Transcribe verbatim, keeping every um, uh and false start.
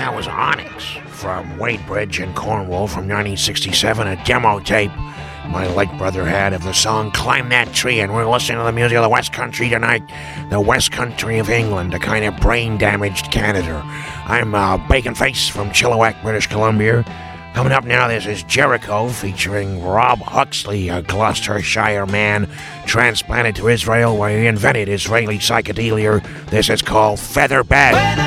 That was Onyx from Wadebridge in Cornwall from nineteen sixty-seven, a demo tape my late brother had of the song Climb That Tree, and we're listening to the music of the West Country tonight, the West Country of England, a kind of brain-damaged Canada. I'm uh, Bacon Face from Chilliwack, British Columbia. Coming up now, this is Jericho featuring Rob Huxley, a Gloucestershire man transplanted to Israel where he invented Israeli psychedelia. This is called Feather Bed.